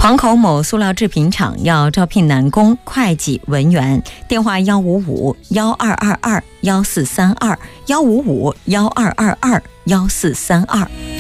黄口某塑料制品厂要招聘男工、会计、文员，电话155-1222-1432，155-1222-1432。